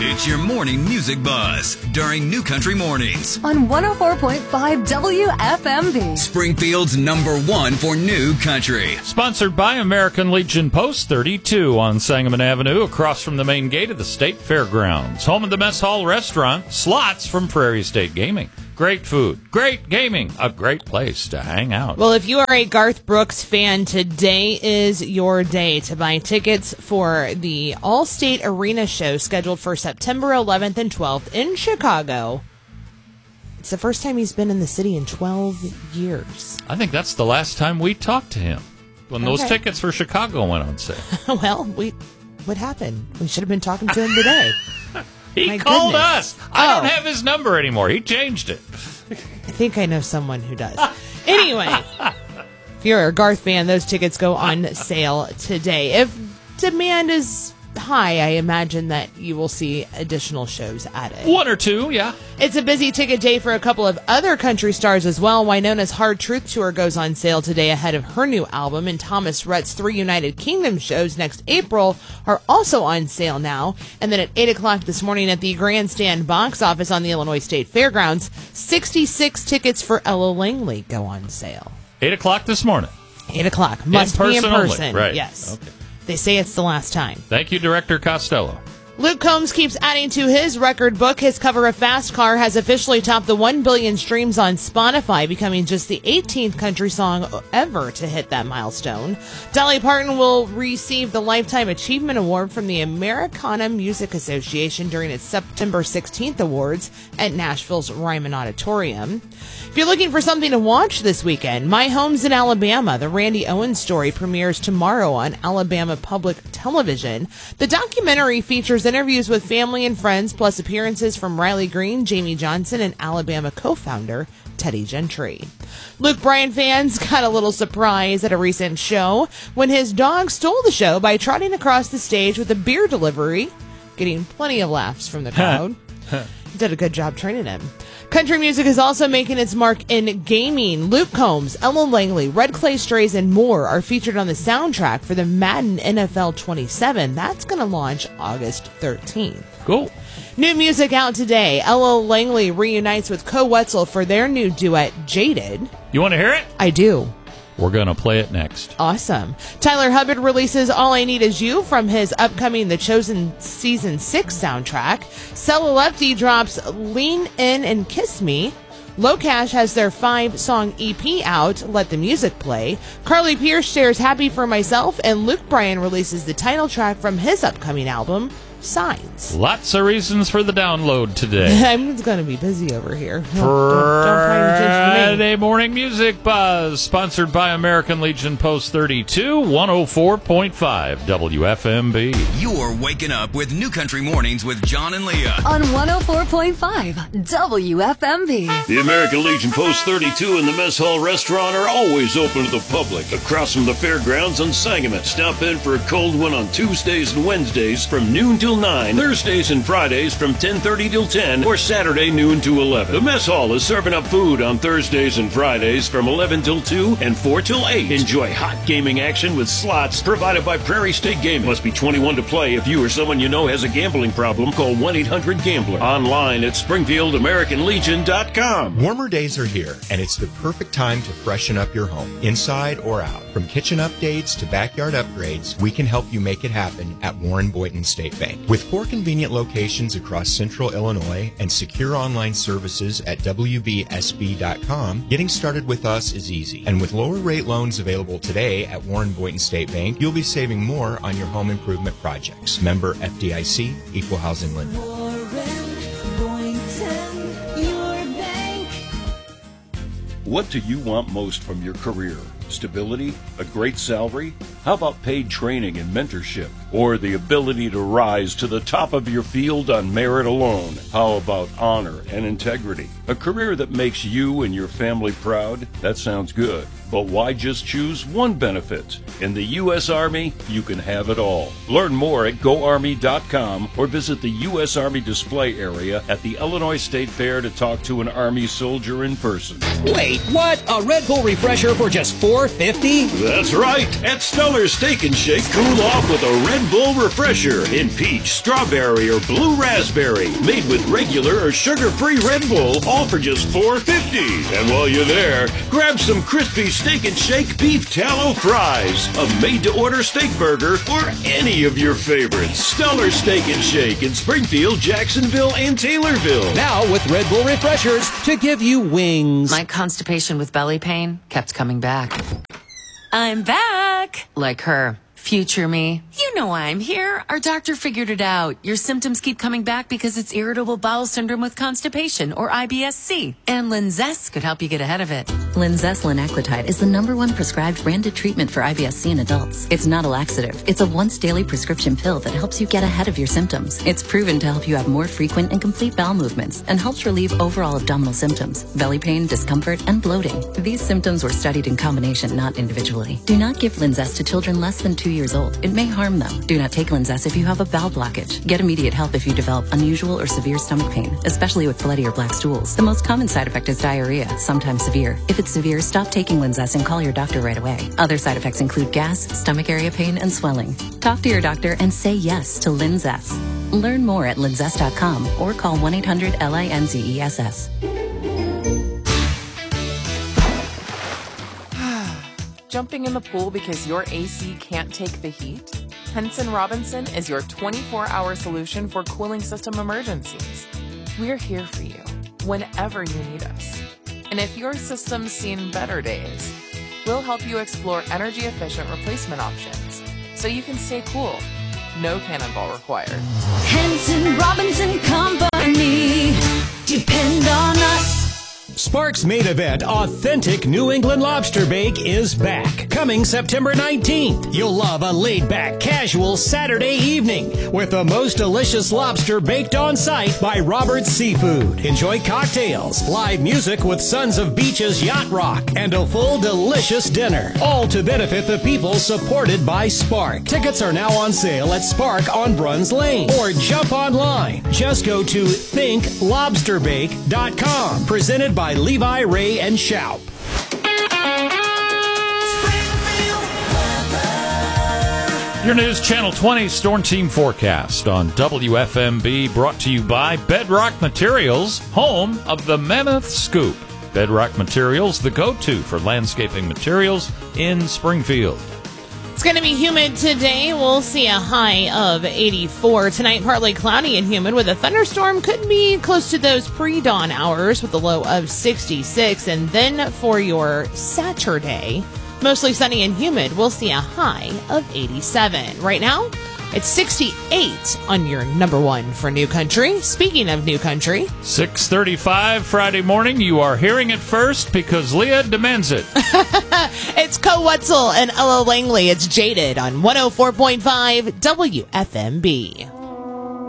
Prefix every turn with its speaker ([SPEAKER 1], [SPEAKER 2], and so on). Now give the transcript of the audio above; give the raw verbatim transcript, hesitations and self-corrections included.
[SPEAKER 1] It's your morning music buzz during New Country Mornings
[SPEAKER 2] on one oh four point five W F M V.
[SPEAKER 1] Springfield's number one for New Country.
[SPEAKER 3] Sponsored by American Legion Post thirty-two on Sangamon Avenue, across from the main gate of the State Fairgrounds. Home of the Mess Hall Restaurant, slots from Prairie State Gaming. Great food, great gaming, a great place to hang out.
[SPEAKER 4] Well, if you are a Garth Brooks fan, today is your day to buy tickets for the All-State Arena show scheduled for September eleventh and twelfth in Chicago. It's the first time he's been in the city in twelve years.
[SPEAKER 3] I think that's the last time we talked to him, when
[SPEAKER 4] Okay.
[SPEAKER 3] those tickets for Chicago went on sale.
[SPEAKER 4] Well, we what happened? We should have been talking to him today.
[SPEAKER 3] He
[SPEAKER 4] My
[SPEAKER 3] called
[SPEAKER 4] goodness.
[SPEAKER 3] us. I
[SPEAKER 4] Oh.
[SPEAKER 3] don't have his number anymore. He changed it.
[SPEAKER 4] I think I know someone who does. Anyway, if you're a Garth fan, those tickets go on sale today. If demand is high, I imagine that you will see additional shows added.
[SPEAKER 3] One or two, yeah.
[SPEAKER 4] It's a busy ticket day for a couple of other country stars as well. Winona's Hard Truth Tour goes on sale today ahead of her new album, and Thomas Rhett's three United Kingdom shows next April are also on sale now. And then at eight o'clock this morning at the Grandstand box office on the Illinois State Fairgrounds, sixty-six tickets for Ella Langley go on sale.
[SPEAKER 3] eight o'clock this morning.
[SPEAKER 4] eight o'clock. Must
[SPEAKER 3] In
[SPEAKER 4] be in
[SPEAKER 3] person only,
[SPEAKER 4] person.
[SPEAKER 3] right.
[SPEAKER 4] Yes.
[SPEAKER 3] Okay.
[SPEAKER 4] They say it's the last time.
[SPEAKER 3] Thank you, Director Costello.
[SPEAKER 4] Luke Combs keeps adding to his record book. His cover of Fast Car has officially topped the one billion streams on Spotify, becoming just the eighteenth country song ever to hit that milestone. Dolly Parton will receive the Lifetime Achievement Award from the Americana Music Association during its September sixteenth awards at Nashville's Ryman Auditorium. If you're looking for something to watch this weekend, My Home's in Alabama, the Randy Owens story, premieres tomorrow on Alabama Public Television. The documentary features interviews with family and friends, plus appearances from Riley Green, Jamie Johnson, and Alabama co-founder Teddy Gentry. Luke Bryan fans got a little surprise at a recent show when his dog stole the show by trotting across the stage with a beer delivery, getting plenty of laughs from the crowd. He did a good job training him. Country music is also making its mark in gaming. Luke Combs, Ella Langley, Red Clay Strays, and more are featured on the soundtrack for the Madden N F L twenty-seven. That's going to launch August thirteenth.
[SPEAKER 3] Cool.
[SPEAKER 4] New music out today. Ella Langley reunites with Co Wetzel for their new duet, Jaded.
[SPEAKER 3] You want to hear it?
[SPEAKER 4] I do.
[SPEAKER 3] We're going to play it next.
[SPEAKER 4] Awesome. Tyler Hubbard releases All I Need Is You from his upcoming The Chosen Season six soundtrack. Cella Lefty drops Lean In and Kiss Me. Locash has their five-song E P out, Let the Music Play. Carly Pierce shares Happy for Myself, and Luke Bryan releases the title track from his upcoming album, Signs.
[SPEAKER 3] Lots of reasons for the download today.
[SPEAKER 4] I'm going to be busy over here. Don't, don't, don't pay attention to me.
[SPEAKER 3] Friday Morning Music Buzz, sponsored by American Legion Post thirty-two, one oh four point five W F M B.
[SPEAKER 1] You're waking up with New Country Mornings with John and Leah
[SPEAKER 2] On one oh four point five W F M V.
[SPEAKER 5] The American Legion Post thirty-two and the Mess Hall Restaurant are always open to the public across from the fairgrounds on Sangamon. Stop in for a cold one on Tuesdays and Wednesdays from noon till nine, Thursdays and Fridays from ten thirty till ten, or Saturday noon to eleven. The Mess Hall is serving up food on Thursdays and Fridays from eleven till two and four till eight. Enjoy hot gaming action with slots provided by Prairie State Gaming. Must be twenty-one to play. If you or someone you know has a gambling problem, call one eight hundred gambler. Online at Springfield American Legion dot com.
[SPEAKER 6] Warmer days are here, and it's the perfect time to freshen up your home, inside or out. From kitchen updates to backyard upgrades, we can help you make it happen at Warren Boynton State Bank. With four convenient locations across central Illinois and secure online services at W B S B dot com, getting started with us is easy. And with lower rate loans available today at Warren Boynton State Bank, you'll be saving more on your home improvement projects. Member F D I C, Equal Housing Lender.
[SPEAKER 5] What do you want most from your career? Stability? A great salary? How about paid training and mentorship? Or the ability to rise to the top of your field on merit alone? How about honor and integrity? A career that makes you and your family proud? That sounds good. But why just choose one benefit? In the U S Army, you can have it all. Learn more at go army dot com or visit the U S Army display area at the Illinois State Fair to talk to an Army soldier in person.
[SPEAKER 7] Wait, what? A Red Bull refresher for just four fifty?
[SPEAKER 5] That's right. At Stellar's Steak and Shake, cool off with a Red Red Bull Refresher in peach, strawberry, or blue raspberry. Made with regular or sugar-free Red Bull, all for just four fifty. And while you're there, grab some crispy Steak and Shake beef tallow fries, a made-to-order steak burger, or any of your favorites. Stellar Steak and Shake in Springfield, Jacksonville, and Taylorville.
[SPEAKER 7] Now with Red Bull Refreshers to give you wings.
[SPEAKER 2] My constipation with belly pain kept coming back. I'm back! Like her. Future me. You know why I'm here. Our doctor figured it out. Your symptoms keep coming back because it's irritable bowel syndrome with constipation, or I B S C. And Linzess could help you get ahead of it.
[SPEAKER 8] Linzess linaclotide is the number one prescribed branded treatment for I B S C in adults. It's not a laxative. It's a once daily prescription pill that helps you get ahead of your symptoms. It's proven to help you have more frequent and complete bowel movements and helps relieve overall abdominal symptoms, belly pain, discomfort, and bloating. These symptoms were studied in combination, not individually. Do not give Linzess to children less than two years old. It may harm them. Do not take Linzess if you have a bowel blockage. Get immediate help if you develop unusual or severe stomach pain, especially with bloody or black stools. The most common side effect is diarrhea, sometimes severe. If it's severe, stop taking Linzess and call your doctor right away. Other side effects include gas, stomach area pain, and swelling. Talk to your doctor and say yes to Linzess. Learn more at linzess dot com or call one eight hundred L I N Z E S S.
[SPEAKER 9] Jumping in the pool because your A C can't take the heat? Henson Robinson is your twenty-four hour solution for cooling system emergencies. We're here for you whenever you need us. And if your system's seen better days, we'll help you explore energy-efficient replacement options so you can stay cool. No cannonball required.
[SPEAKER 10] Henson Robinson Company. Depend on us.
[SPEAKER 7] Sparks main event, Authentic New England Lobster Bake, is back. Coming September nineteenth. You'll love a laid-back, casual Saturday evening with the most delicious lobster baked on site by Robert's Seafood. Enjoy cocktails, live music with Sons of Beach's Yacht Rock, and a full delicious dinner. All to benefit the people supported by Spark. Tickets are now on sale at Spark on Bruns Lane. Or jump online. Just go to think lobster bake dot com. Presented by Levi, Ray, and Shoup.
[SPEAKER 3] Your News Channel twenty Storm Team Forecast on W F M B, brought to you by Bedrock Materials, home of the Mammoth Scoop. Bedrock Materials, the go-to for landscaping materials in Springfield.
[SPEAKER 4] It's going to be humid today. We'll see a high of eighty-four. Tonight, partly cloudy and humid with a thunderstorm. Could be close to those pre-dawn hours with a low of sixty-six. And then for your Saturday, mostly sunny and humid, we'll see a high of eighty-seven. Right now, it's sixty-eight on your number one for New Country. Speaking of New Country,
[SPEAKER 3] six thirty-five Friday morning. You are hearing it first because Leah demands it.
[SPEAKER 4] It's Co Wetzel and Ella Langley. It's Jaded on one oh four point five W F M B.